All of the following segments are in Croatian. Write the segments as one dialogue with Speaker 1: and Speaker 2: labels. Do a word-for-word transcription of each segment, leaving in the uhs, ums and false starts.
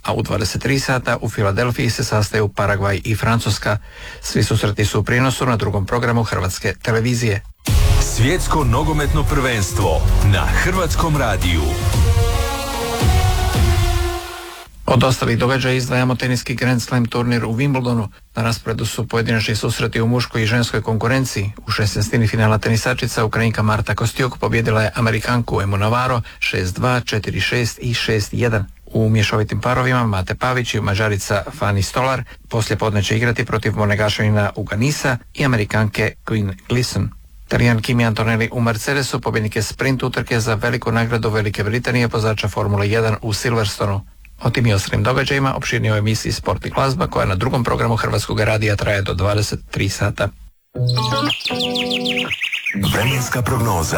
Speaker 1: a u dvadeset tri sata u Filadelfiji se sastaju Paragvaj i Francuska. Svi susreti su u prijenosu na drugom programu Hrvatske televizije.
Speaker 2: Svjetsko nogometno prvenstvo na Hrvatskom radiju.
Speaker 1: Od ostalih događaja izdvajamo teniski Grand Slam turnir u Wimbledonu. Na rasporedu su pojedinačni susreti u muškoj i ženskoj konkurenciji. U šesnaestini finala tenisačica Ukrajinka Marta Kostyuk pobjedila je Amerikanku Emu Navarro šest dva, četiri šest i šest jedan. U mješovitim parovima Mate Pavić i Mađarica Fani Stolar poslije podne će igrati protiv Monegašanina Uganisa i Amerikanke Quinn Gleason. Talijan Kimi Antonelli u Mercedesu pobjednik je sprint utrke za veliku nagradu Velike Britanije vozača Formule jedan u Silverstonu. O tim i ostalim događajima opširnije u emisiji Sport i glazba koja na drugom programu Hrvatskog radija traje do dvadeset tri sata.
Speaker 2: Vremenska prognoza.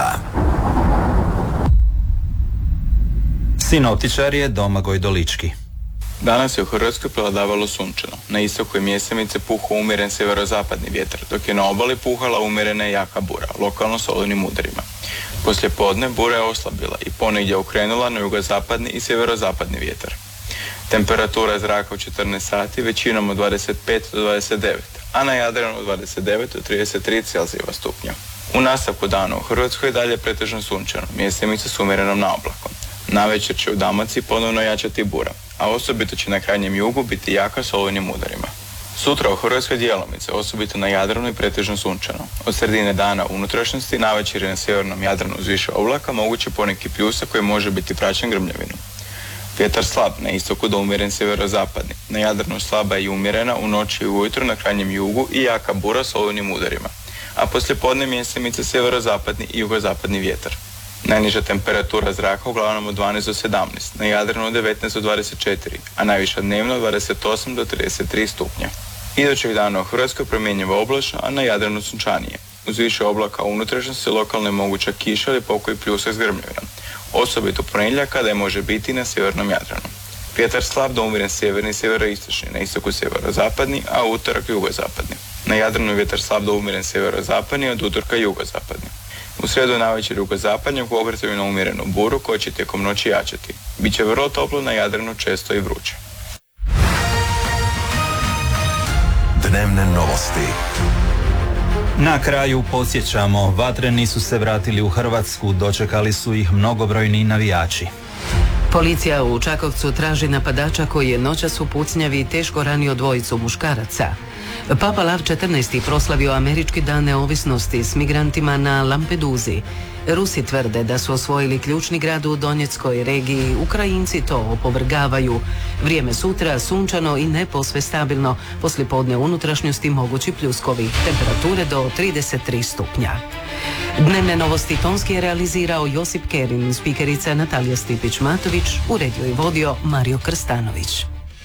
Speaker 3: Sinoptičar je Domagoj Dolički.
Speaker 4: Danas je u Hrvatskoj prevladavalo sunčano. Na istoku je mjesemice puhao umjeren sjeverozapadni vjetar, dok je na obali puhala umjerena i jaka bura, lokalno s olujnim udarima. Poslije podne bura je oslabila i ponegdje okrenula na jugozapadni i sjeverozapadni vjetar. Temperatura zraka u četrnaest sati većinom od dvadeset pet do dvadeset devet, a na Jadranu od dvadeset devet do trideset tri Celzijeva stupnja. U nastavku dana u Hrvatskoj je dalje pretežno sunčano, mjesemice s umjerenom naoblakom. Navečer će u Dalmaciji ponovno jačati bura, a osobito će na krajnjem jugu biti jaka s olujnim udarima. Sutra u Hrvatskoj djelomice, osobito na Jadranu i pretežno sunčano. Od sredine dana u unutrašnjosti navečer je na sjevernom Jadranu uz više oblaka moguće poneki pljusak koji može biti praćen grmljavinom. Vjetar slab, na istoku do umjeren sjeverozapadni. Na Jadranu slaba i umjerena, u noći i ujutro na krajnjem jugu i jaka bura s olujnim udarima. A poslije podne mjesemice sjeverozapadni i jugozapadni vjetar. Najniža temperatura zraka uglavnom od dvanaest do sedamnaest, na Jadranu od devetnaest do dvadeset četiri, a najviša dnevno od dvadeset osam do trideset tri stupnja. Idućeg dana u Hrvatskoj promjenjivo oblačno, a na Jadranu sunčanije. Uz više oblaka u unutrašnjosti lokalno je moguća kiša ili pokoji pljusak s grmljavinom. Osobito ponedjeljak kada je može biti na sjevernom Jadranu. Vjetar slab do umjeren sjeverni i sjeveroistočni, na istoku sjeverozapadni, a u utorak jugozapadni. Na Jadranu je vjetar slab do umjeren sjeverozapadni, od utorka jugozapadni. U srijedu navečer jugozapadnjak u obrtaju na umjerenu buru koja će tijekom noći jačati. Biće vrlo toplo na Jadranu, često i vruće.
Speaker 2: Dnevne novosti.
Speaker 3: Na kraju podsjećamo, vatreni su se vratili u Hrvatsku, dočekali su ih mnogobrojni navijači.
Speaker 5: Policija u Čakovcu traži napadača koji je noćas u pucnjavi teško ranio dvojicu muškaraca. Papa Lav četrnaesti proslavio američki dan neovisnosti s migrantima na Lampeduzi. Rusi tvrde da su osvojili ključni grad u Donjeckoj regiji, Ukrajinci to opovrgavaju. Vrijeme sutra sunčano i ne posve stabilno, poslijepodne unutrašnjosti mogući pljuskovi, temperature do trideset tri stupnja. Dnevne novosti tonski je realizirao Josip Kerin, spikerica Natalija Stipić-Matović, uredio i vodio Mario Krstanović.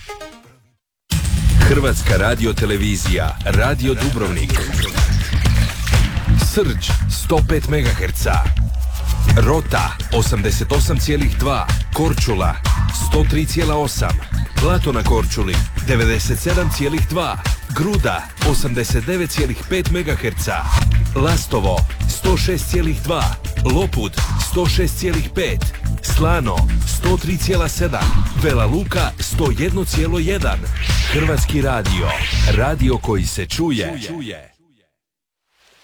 Speaker 2: Hrvatska radiotelevizija, Radio Dubrovnik. Srđ sto pet megaherca, Rota osamdeset osam zarez dva, Korčula sto tri zarez osam, Blato na Korčuli devedeset sedam zarez dva, Gruda osamdeset devet zarez pet megaherca, Lastovo sto šest zarez dva, Lopud sto šest zarez pet, Slano sto tri zarez sedam, Vela Luka sto jedan zarez jedan. Hrvatski radio, radio koji se čuje.